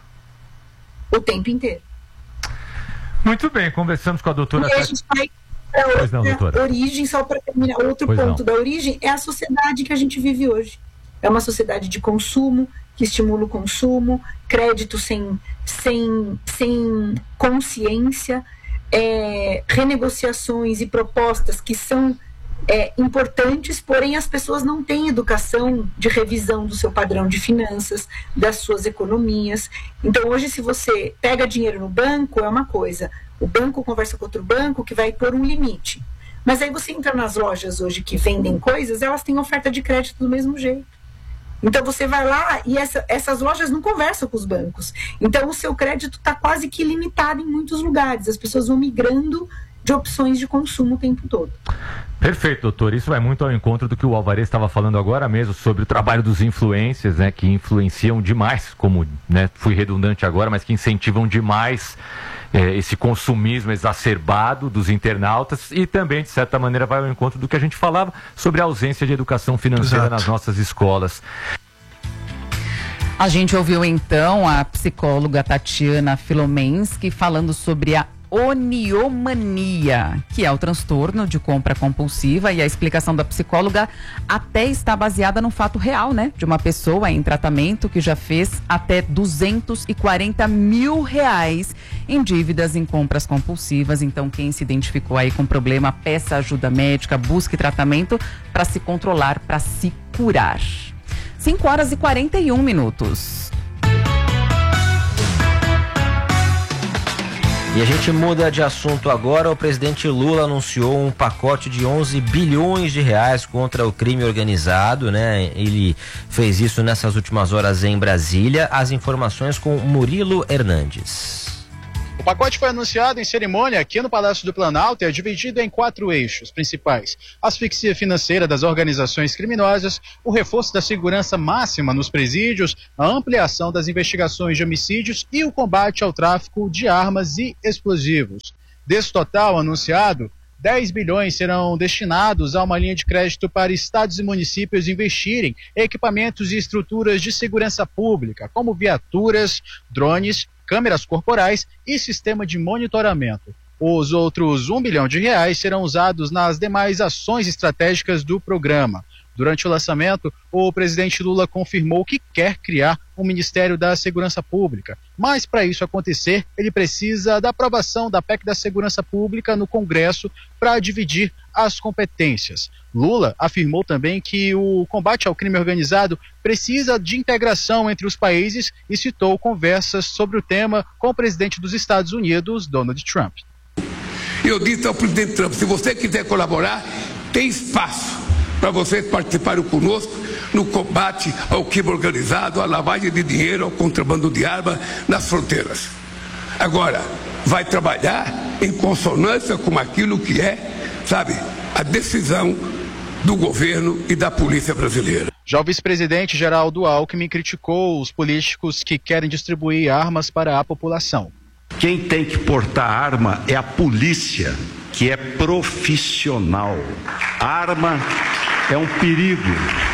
S14: o tempo inteiro.
S16: Muito bem, conversamos com a doutora.
S14: E a gente vai para outra
S16: não, doutora.
S14: origem, só para terminar, outro
S16: Pois
S14: ponto
S16: não.
S14: da origem é a sociedade que a gente vive hoje. É uma sociedade de consumo, que estimula o consumo, crédito sem, sem, sem consciência, é, renegociações e propostas que são É, importantes, porém as pessoas não têm educação de revisão do seu padrão de finanças, das suas economias. Então hoje, se você pega dinheiro no banco, é uma coisa, o banco conversa com outro banco que vai pôr um limite, mas aí você entra nas lojas hoje que vendem coisas, elas têm oferta de crédito do mesmo jeito. Então você vai lá e essa, essas lojas não conversam com os bancos, então o seu crédito está quase que limitado em muitos lugares, as pessoas vão migrando de opções de consumo o tempo todo.
S16: Perfeito, doutor. Isso vai muito ao encontro do que o Alvarez estava falando agora mesmo sobre o trabalho dos influencers, né, que influenciam demais, como, né, fui redundante agora, mas que incentivam demais é, esse consumismo exacerbado dos internautas e também, de certa maneira, vai ao encontro do que a gente falava sobre a ausência de educação financeira
S2: Exato.
S16: nas nossas escolas.
S2: A gente ouviu então a psicóloga Tatiana Filomensky falando sobre a oniomania, que é o transtorno de compra compulsiva, e a explicação da psicóloga até está baseada no fato real, né? De uma pessoa em tratamento que já fez até duzentos e quarenta mil reais em dívidas em compras compulsivas. Então, quem se identificou aí com problema, peça ajuda médica, busque tratamento para se controlar, para se curar. cinco horas e quarenta e um minutos.
S5: E a gente muda de assunto agora. O presidente Lula anunciou um pacote de onze bilhões de reais contra o crime organizado, né? Ele fez isso nessas últimas horas em Brasília. As informações com Murilo Hernandes.
S17: O pacote foi anunciado em cerimônia aqui no Palácio do Planalto e é dividido em quatro eixos principais: a asfixia financeira das organizações criminosas, o reforço da segurança máxima nos presídios, a ampliação das investigações de homicídios e o combate ao tráfico de armas e explosivos. Desse total anunciado, dez bilhões serão destinados a uma linha de crédito para estados e municípios investirem em equipamentos e estruturas de segurança pública, como viaturas, drones, câmeras corporais e sistema de monitoramento. Os outros um bilhão de reais serão usados nas demais ações estratégicas do programa. Durante o lançamento, o presidente Lula confirmou que quer criar um Ministério da Segurança Pública, mas para isso acontecer, ele precisa da aprovação da P E C da Segurança Pública no Congresso para dividir as competências. Lula afirmou também que o combate ao crime organizado precisa de integração entre os países e citou conversas sobre o tema com o presidente dos Estados Unidos, Donald Trump.
S18: Eu disse ao presidente Trump, se você quiser colaborar, tem espaço para vocês participarem conosco no combate ao crime organizado, à lavagem de dinheiro, ao contrabando de armas nas fronteiras. Agora, vai trabalhar em consonância com aquilo que é, sabe, a decisão do governo e da polícia brasileira.
S17: Já o vice-presidente Geraldo Alckmin criticou os políticos que querem distribuir armas para a população.
S19: Quem tem que portar arma é a polícia, que é profissional. A arma é um perigo.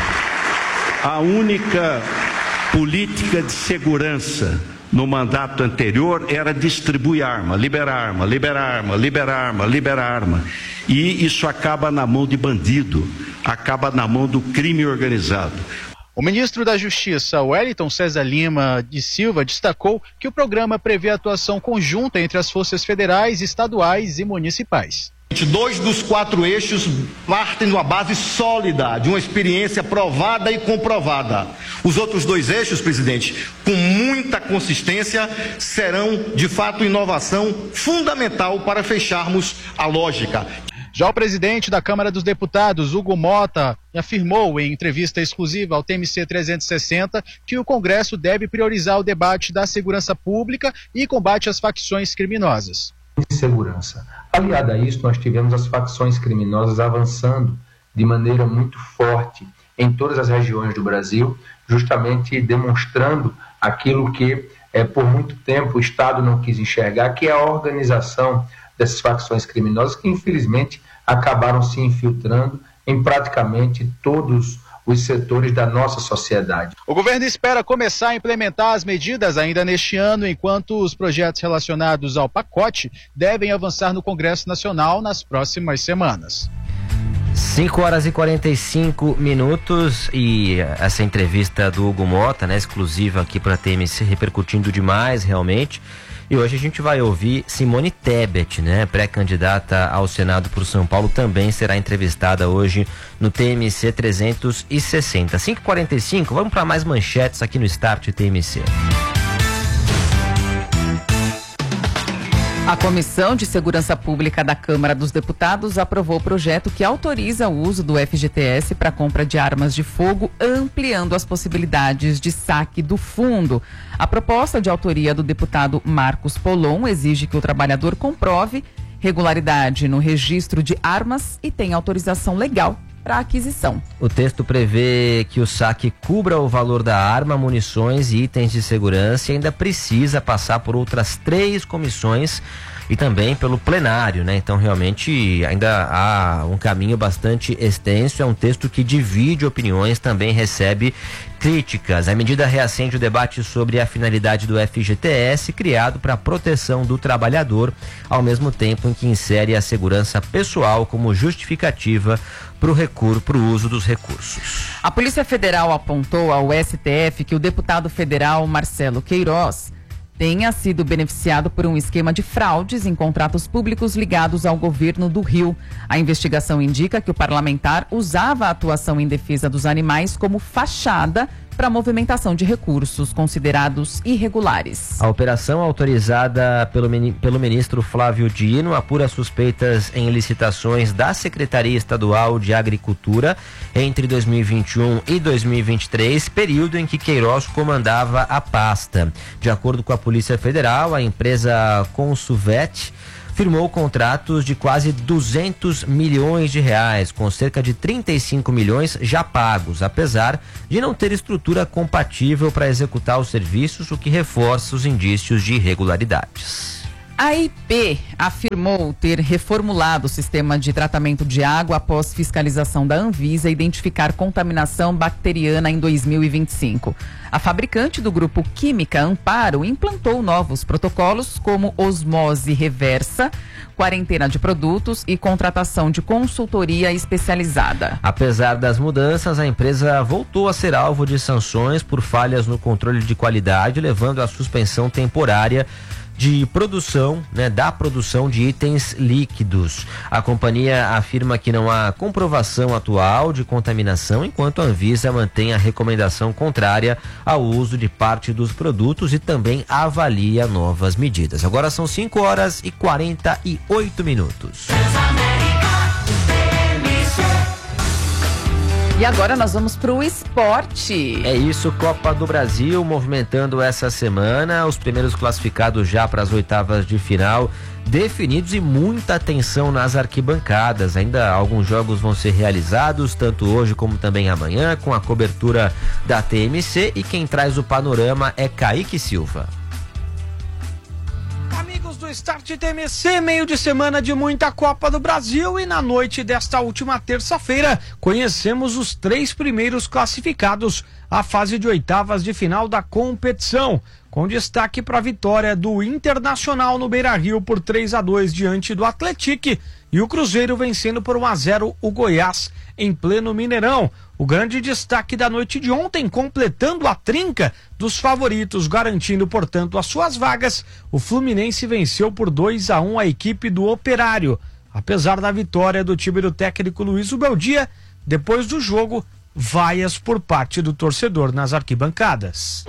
S19: A única política de segurança no mandato anterior era distribuir arma, liberar arma, liberar arma, liberar arma, liberar arma. E isso acaba na mão de bandido, acaba na mão do crime organizado.
S17: O ministro da Justiça, Wellington César Lima de Silva, destacou que o programa prevê atuação conjunta entre as forças federais, estaduais e municipais.
S20: Dois dos quatro eixos partem de uma base sólida, de uma experiência provada e comprovada. Os outros dois eixos, presidente, com muita consistência, serão de fato inovação fundamental para fecharmos a lógica.
S17: Já o presidente da Câmara dos Deputados, Hugo Mota, afirmou em entrevista exclusiva ao T M C trezentos e sessenta que o Congresso deve priorizar o debate da segurança pública e combate às facções criminosas.
S21: Segurança. Aliado a isso, nós tivemos as facções criminosas avançando de maneira muito forte em todas as regiões do Brasil, justamente demonstrando aquilo que é, por muito tempo o Estado não quis enxergar, que é a organização dessas facções criminosas que infelizmente acabaram se infiltrando em praticamente todos os setores da nossa sociedade.
S17: O governo espera começar a implementar as medidas ainda neste ano, enquanto os projetos relacionados ao pacote devem avançar no Congresso Nacional nas próximas semanas.
S5: cinco horas e quarenta e cinco minutos e essa entrevista do Hugo Mota, né, exclusiva aqui para a T M C, repercutindo demais realmente. E hoje a gente vai ouvir Simone Tebet, né, pré-candidata ao Senado por São Paulo, também será entrevistada hoje no T M C trezentos e sessenta. cinco e quarenta e cinco, vamos para mais manchetes aqui no Start T M C.
S2: A Comissão de Segurança Pública da Câmara dos Deputados aprovou o projeto que autoriza o uso do F G T S para compra de armas de fogo, ampliando as possibilidades de saque do fundo. A proposta de autoria do deputado Marcos Polon exige que o trabalhador comprove regularidade no registro de armas e tenha autorização legal para aquisição.
S5: O texto prevê que o saque cubra o valor da arma, munições e itens de segurança e ainda precisa passar por outras três comissões e também pelo plenário, né? Então realmente ainda há um caminho bastante extenso, é um texto que divide opiniões, também recebe críticas. A medida reacende o debate sobre a finalidade do F G T S, criado para a proteção do trabalhador, ao mesmo tempo em que insere a segurança pessoal como justificativa para o recurso, para o uso dos recursos.
S2: A Polícia Federal apontou ao S T F que o deputado federal Marcelo Queiroz tenha sido beneficiado por um esquema de fraudes em contratos públicos ligados ao governo do Rio. A investigação indica que o parlamentar usava a atuação em defesa dos animais como fachada para movimentação de recursos considerados irregulares.
S5: A operação, autorizada pelo, pelo ministro Flávio Dino, apura suspeitas em licitações da Secretaria Estadual de Agricultura entre dois mil e vinte e um e dois mil e vinte e três, período em que Queiroz comandava a pasta. De acordo com a Polícia Federal, a empresa Consuvet firmou contratos de quase duzentos milhões de reais, com cerca de trinta e cinco milhões já pagos, apesar de não ter estrutura compatível para executar os serviços, o que reforça os indícios de irregularidades.
S2: A I P afirmou ter reformulado o sistema de tratamento de água após fiscalização da Anvisa identificar contaminação bacteriana em dois mil e vinte e cinco. A fabricante do grupo Química Amparo implantou novos protocolos como osmose reversa, quarentena de produtos e contratação de consultoria especializada.
S5: Apesar das mudanças, a empresa voltou a ser alvo de sanções por falhas no controle de qualidade, levando à suspensão temporária de produção, né, da produção de itens líquidos. A companhia afirma que não há comprovação atual de contaminação, enquanto a Anvisa mantém a recomendação contrária ao uso de parte dos produtos e também avalia novas medidas. Agora são cinco horas e quarenta e oito minutos.
S2: E agora nós vamos para o esporte.
S5: É isso, Copa do Brasil movimentando essa semana, os primeiros classificados já para as oitavas de final definidos e muita atenção nas arquibancadas. Ainda alguns jogos vão ser realizados, tanto hoje como também amanhã, com a cobertura da T M C, e quem traz o panorama é Kaique Silva.
S1: Amigos do Start T M C, meio de semana de muita Copa do Brasil, e na noite desta última terça-feira conhecemos os três primeiros classificados à fase de oitavas de final da competição, com destaque para a vitória do Internacional no Beira-Rio por três a dois diante do Atlético, e o Cruzeiro vencendo por um a zero o Goiás em pleno Mineirão. O grande destaque da noite de ontem, completando a trinca dos favoritos, garantindo, portanto, as suas vagas, o Fluminense venceu por dois a um a equipe do Operário. Apesar da vitória do time do técnico Luiz Ubeldia, depois do jogo, vaias por parte do torcedor nas arquibancadas.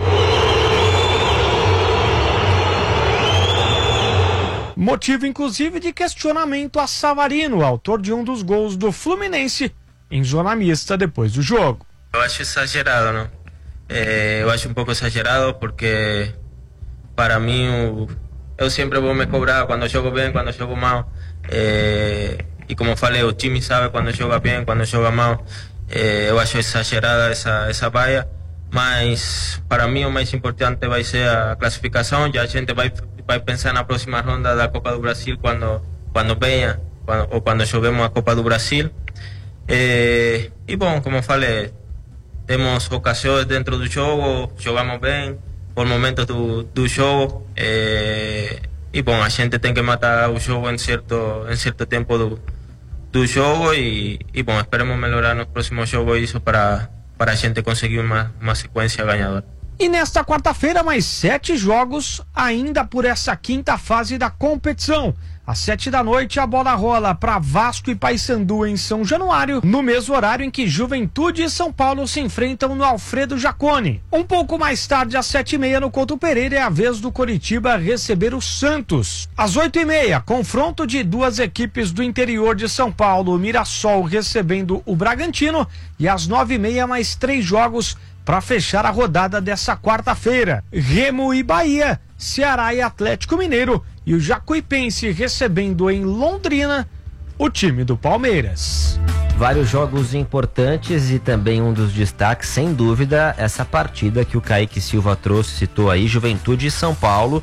S1: Motivo, inclusive, de questionamento a Savarino, autor de um dos gols do Fluminense, em zona mista depois do jogo.
S22: Eu acho exagerado, não? É, eu acho um pouco exagerado porque, para mim, eu, eu sempre vou me cobrar quando jogo bem, quando jogo mal. É, e como falei, o time sabe quando joga bem, quando joga mal. É, eu acho exagerada essa, essa vaia, mas para mim o mais importante vai ser a classificação. Já a gente vai, vai pensar na próxima ronda da Copa do Brasil quando, quando venha, quando, ou quando joguemos a Copa do Brasil. É, e bom, como falei, temos ocasiões dentro do jogo, jogamos bem por momentos do, do jogo, é, e bom, a gente tem que matar o jogo em certo, em certo tempo do, do jogo, e, e bom, esperemos melhorar nos próximos jogos isso para, para a gente conseguir uma, uma sequência ganhadora.
S1: E nesta quarta-feira, mais sete jogos ainda por essa quinta fase da competição. Às sete da noite, a bola rola para Vasco e Paysandu em São Januário, no mesmo horário em que Juventude e São Paulo se enfrentam no Alfredo Jaconi. Um pouco mais tarde, às sete e meia, no Couto Pereira, é a vez do Coritiba receber o Santos. Às oito e meia, confronto de duas equipes do interior de São Paulo, o Mirassol recebendo o Bragantino, e às nove e meia, mais três jogos para fechar a rodada dessa quarta-feira. Remo e Bahia, Ceará e Atlético Mineiro, e o Jacuipense recebendo em Londrina o time do Palmeiras.
S5: Vários jogos importantes e também um dos destaques, sem dúvida, essa partida que o Kaique Silva trouxe, citou aí, Juventude e São Paulo.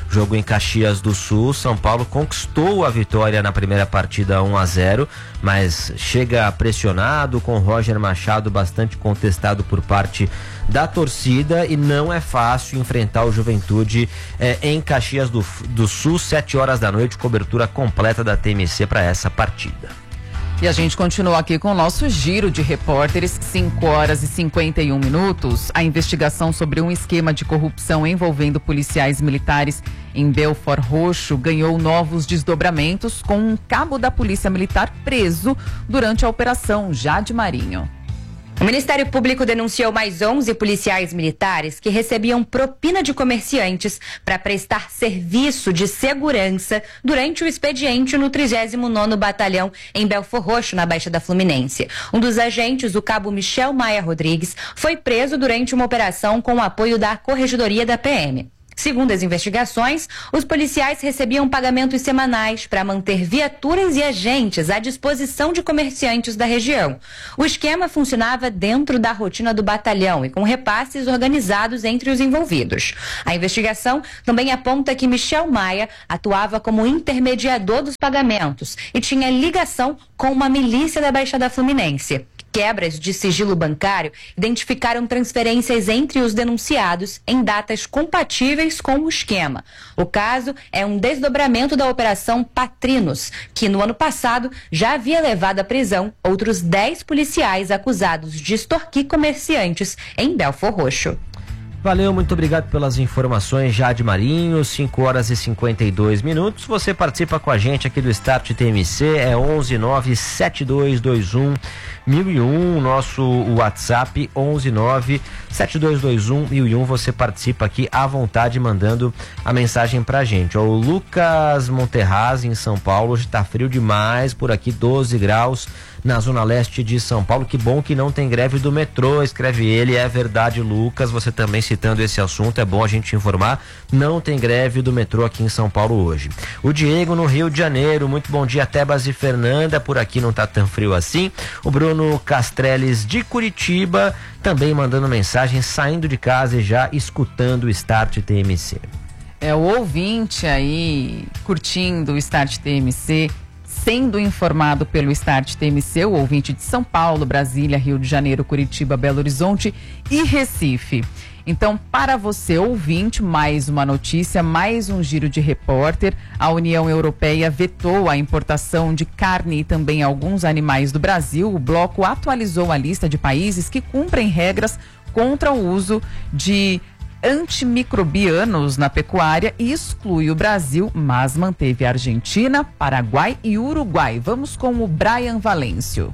S5: jogo em Caxias do Sul. São Paulo conquistou a vitória na primeira partida um a zero, mas chega pressionado, com Roger Machado bastante contestado por parte da torcida, e não é fácil enfrentar o Juventude eh, em Caxias do, do Sul, sete horas da noite, cobertura completa da T M C para essa partida.
S2: E a gente continua aqui com o nosso giro de repórteres, cinco horas e cinquenta e um minutos. A investigação sobre um esquema de corrupção envolvendo policiais militares em Belford Roxo ganhou novos desdobramentos, com um cabo da Polícia Militar preso durante a operação Jade Marinho.
S3: O Ministério Público denunciou mais onze policiais militares que recebiam propina de comerciantes para prestar serviço de segurança durante o expediente no trigésimo nono Batalhão em Belford Roxo, na Baixada Fluminense. Um dos agentes, o cabo Michel Maia Rodrigues, foi preso durante uma operação com o apoio da Corregedoria da P M. Segundo as investigações, os policiais recebiam pagamentos semanais para manter viaturas e agentes à disposição de comerciantes da região. O esquema funcionava dentro da rotina do batalhão e com repasses organizados entre os envolvidos. A investigação também aponta que Michel Maia atuava como intermediador dos pagamentos e tinha ligação com uma milícia da Baixada Fluminense. Quebras de sigilo bancário identificaram transferências entre os denunciados em datas compatíveis com o esquema. O caso é um desdobramento da Operação Patrinos, que no ano passado já havia levado à prisão outros dez policiais acusados de extorquir comerciantes em Belford Roxo.
S5: Valeu, muito obrigado pelas informações, Jade Marinho, cinco horas e cinquenta e dois minutos. Você participa com a gente aqui do Start T M C, é onze nove sete dois dois um mil e um, nosso WhatsApp onze nove sete dois dois um mil e um. Você participa aqui à vontade mandando a mensagem pra gente. Ó, o Lucas Monterraz em São Paulo, hoje tá frio demais por aqui, doze graus na zona leste de São Paulo. Que bom que não tem greve do metrô, escreve ele. É verdade, Lucas, você também citando esse assunto, é bom a gente informar, não tem greve do metrô aqui em São Paulo hoje. O Diego no Rio de Janeiro, muito bom dia, Tebas e Fernanda, por aqui não tá tão frio assim. O Bruno Castreles de Curitiba também mandando mensagem, saindo de casa e já escutando o Start T M C.
S2: É, o ouvinte aí curtindo o Start T M C, sendo informado pelo Start T M C, o ouvinte de São Paulo, Brasília, Rio de Janeiro, Curitiba, Belo Horizonte e Recife. Então, para você, ouvinte, mais uma notícia, mais um giro de repórter. A União Europeia vetou a importação de carne e também alguns animais do Brasil. O bloco atualizou a lista de países que cumprem regras contra o uso de antimicrobianos na pecuária e exclui o Brasil, mas manteve a Argentina, Paraguai e Uruguai. Vamos com o Brian Valêncio.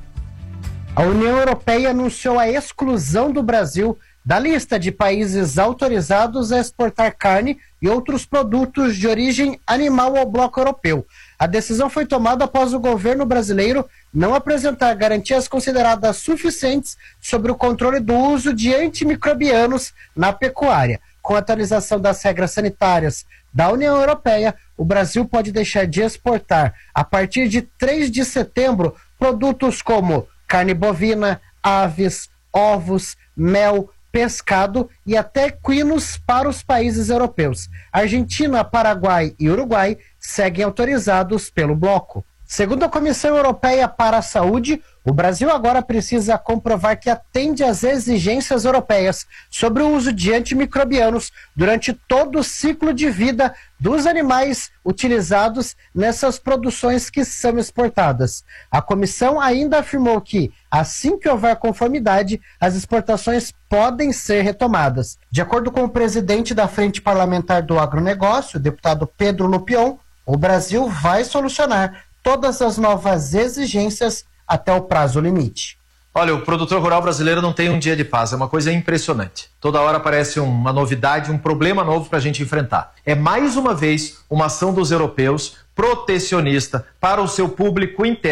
S6: A União Europeia anunciou a exclusão do Brasil da lista de países autorizados a exportar carne e outros produtos de origem animal ao bloco europeu. A decisão foi tomada após o governo brasileiro não apresentar garantias consideradas suficientes sobre o controle do uso de antimicrobianos na pecuária. Com a atualização das regras sanitárias da União Europeia, o Brasil pode deixar de exportar, a partir de três de setembro, produtos como carne bovina, aves, ovos, mel, pescado e até equinos para os países europeus. Argentina, Paraguai e Uruguai seguem autorizados pelo bloco. Segundo a Comissão Europeia para a Saúde, o Brasil agora precisa comprovar que atende às exigências europeias sobre o uso de antimicrobianos durante todo o ciclo de vida dos animais utilizados nessas produções que são exportadas. A comissão ainda afirmou que, assim que houver conformidade, as exportações podem ser retomadas. De acordo com o presidente da Frente Parlamentar do Agronegócio, o deputado Pedro Lupion, o Brasil vai solucionar todas as novas exigências até o prazo limite.
S4: Olha, o produtor rural brasileiro não tem um dia de paz, é uma coisa impressionante. Toda hora aparece uma novidade, um problema novo para a gente enfrentar. É mais uma vez uma ação dos europeus protecionista para o seu público interno,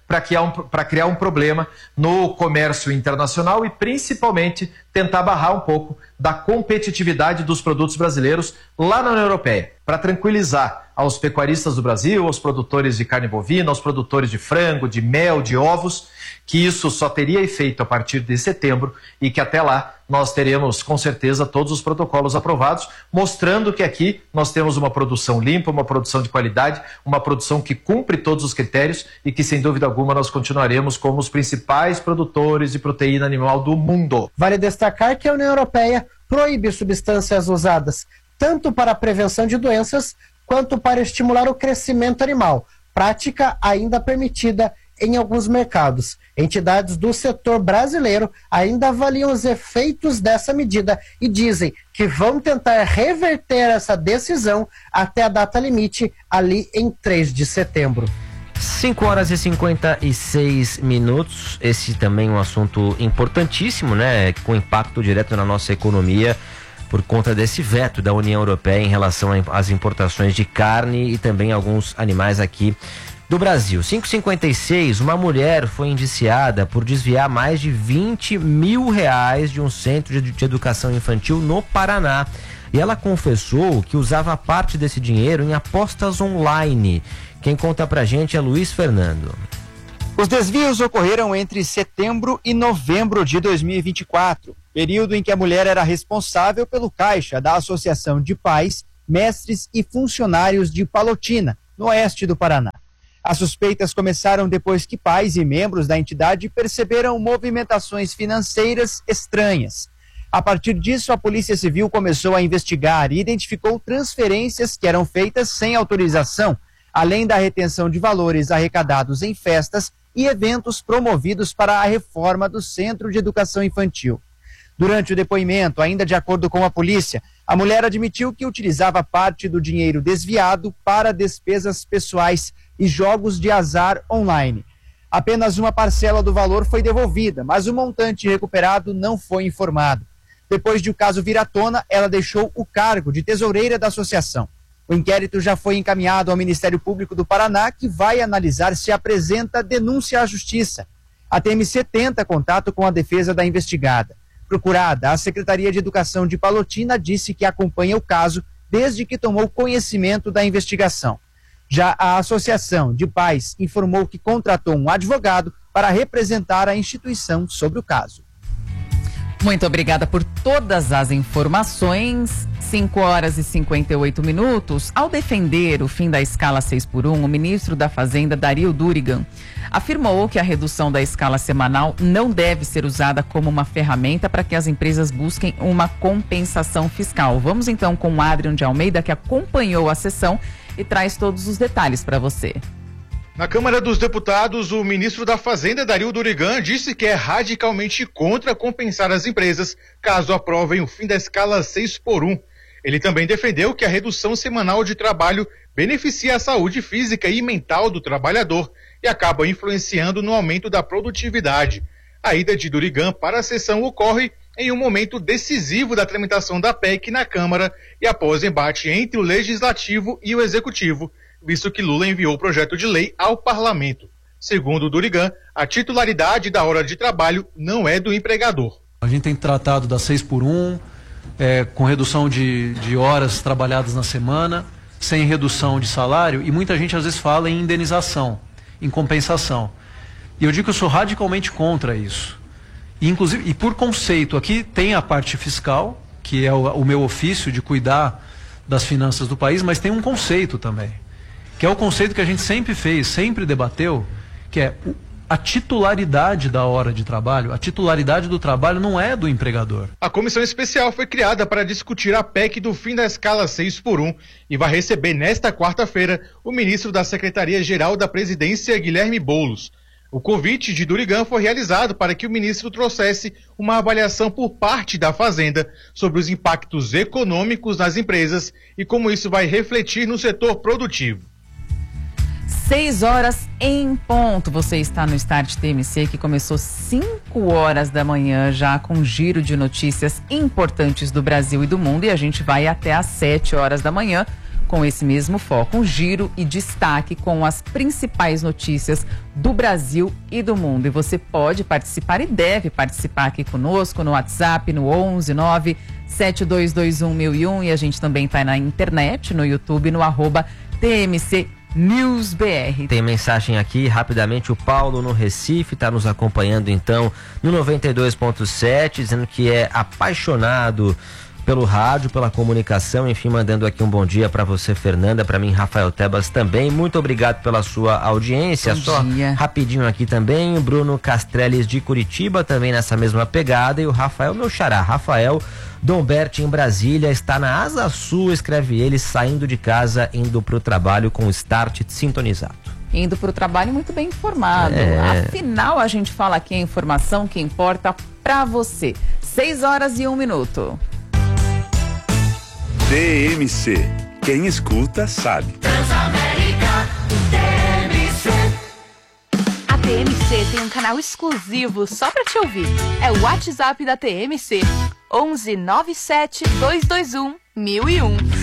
S4: para criar, um, para criar um problema no comércio internacional e principalmente tentar barrar um pouco da competitividade dos produtos brasileiros lá na União Europeia, para tranquilizar aos pecuaristas do Brasil, aos produtores de carne bovina, aos produtores de frango, de mel, de ovos, que isso só teria efeito a partir de setembro e que até lá nós teremos com certeza todos os protocolos aprovados, mostrando que aqui nós temos uma produção limpa, uma produção de qualidade, uma produção que cumpre todos os critérios e que sem dúvida alguma nós continuaremos como os principais produtores de proteína animal do mundo.
S6: Vale destacar que a União Europeia proíbe substâncias usadas tanto para a prevenção de doenças quanto para estimular o crescimento animal, prática ainda permitida em alguns mercados. Entidades do setor brasileiro ainda avaliam os efeitos dessa medida e dizem que vão tentar reverter essa decisão até a data limite, ali em três de setembro.
S5: cinco horas e cinquenta e seis minutos. Esse também é um assunto importantíssimo, né? Com impacto direto na nossa economia, por conta desse veto da União Europeia em relação às importações de carne e também alguns animais aqui do Brasil. cinco e cinquenta e seis, uma mulher foi indiciada por desviar mais de vinte mil reais de um centro de, de educação infantil no Paraná. E ela confessou que usava parte desse dinheiro em apostas online. Quem conta pra gente é Luiz Fernando.
S7: Os desvios ocorreram entre setembro e novembro de dois mil e vinte e quatro, período em que a mulher era responsável pelo caixa da Associação de Pais, Mestres e Funcionários de Palotina, no oeste do Paraná. As suspeitas começaram depois que pais e membros da entidade perceberam movimentações financeiras estranhas. A partir disso, a Polícia Civil começou a investigar e identificou transferências que eram feitas sem autorização, além da retenção de valores arrecadados em festas e eventos promovidos para a reforma do Centro de Educação Infantil. Durante o depoimento, ainda de acordo com a polícia, a mulher admitiu que utilizava parte do dinheiro desviado para despesas pessoais e jogos de azar online. Apenas uma parcela do valor foi devolvida, mas o montante recuperado não foi informado. Depois de o caso vir à tona, ela deixou o cargo de tesoureira da associação. O inquérito já foi encaminhado ao Ministério Público do Paraná, que vai analisar se apresenta denúncia à Justiça. A T M C tenta contato com a defesa da investigada. Procurada, a Secretaria de Educação de Palotina disse que acompanha o caso desde que tomou conhecimento da investigação. Já a Associação de Pais informou que contratou um advogado para representar a instituição sobre o caso.
S2: Muito obrigada por todas as informações. cinco horas e cinquenta e oito minutos. Ao defender o fim da escala seis por um, o ministro da Fazenda, Dario Durigan, afirmou que a redução da escala semanal não deve ser usada como uma ferramenta para que as empresas busquem uma compensação fiscal. Vamos então com o Adrian de Almeida, que acompanhou a sessão e traz todos os detalhes para você.
S17: Na Câmara dos Deputados, o ministro da Fazenda, Dario Durigan, disse que é radicalmente contra compensar as empresas caso aprovem o fim da escala seis por um. Ele também defendeu que a redução semanal de trabalho beneficia a saúde física e mental do trabalhador e acaba influenciando no aumento da produtividade. A ida de Durigan para a sessão ocorre em um momento decisivo da tramitação da P E C na Câmara e após embate entre o Legislativo e o Executivo, visto que Lula enviou o projeto de lei ao Parlamento. Segundo Durigan, a titularidade da hora de trabalho não é do empregador.
S8: A gente tem tratado da seis por um, é, com redução de, de horas trabalhadas na semana, sem redução de salário, e muita gente às vezes fala em indenização, em compensação. E eu digo que eu sou radicalmente contra isso. E, inclusive, e por conceito, aqui tem a parte fiscal, que é o, o meu ofício de cuidar das finanças do país, mas tem um conceito também, que é o conceito que a gente sempre fez, sempre debateu, que é a titularidade da hora de trabalho. A titularidade do trabalho não é do empregador.
S17: A comissão especial foi criada para discutir a P E C do fim da escala seis por um e vai receber nesta quarta-feira o ministro da Secretaria-Geral da Presidência, Guilherme Boulos. O convite de Durigan foi realizado para que o ministro trouxesse uma avaliação por parte da Fazenda sobre os impactos econômicos nas empresas e como isso vai refletir no setor produtivo.
S2: Seis horas em ponto. Você está no Start T M C, que começou cinco horas da manhã, já com um giro de notícias importantes do Brasil e do mundo. E a gente vai até às sete horas da manhã com esse mesmo foco, um giro e destaque com as principais notícias do Brasil e do mundo. E você pode participar e deve participar aqui conosco no WhatsApp, no onze nove sete dois dois um mil e um, e a gente também está na internet, no YouTube, no arroba T M C News B R.
S5: Tem mensagem aqui, rapidamente, o Paulo no Recife está nos acompanhando então no noventa e dois ponto sete, dizendo que é apaixonado pelo rádio, pela comunicação, enfim, mandando aqui um bom dia para você, Fernanda, para mim, Rafael Tebas também. Muito obrigado pela sua audiência.
S2: Bom
S5: Só
S2: dia.
S5: rapidinho aqui também, o Bruno Castreles de Curitiba também nessa mesma pegada, e o Rafael, meu xará, Rafael Domberti em Brasília, está na Asa Sul, escreve ele, saindo de casa, indo pro trabalho com o start sintonizado.
S2: Indo para o trabalho muito bem informado.
S5: É.
S2: Afinal, a gente fala aqui a informação que importa para você. Seis horas e um minuto.
S9: T M C. Quem escuta sabe.
S10: Transamérica T M C. A T M C tem um canal exclusivo só pra te ouvir. É o WhatsApp da T M C. onze nove sete dois dois um mil e um.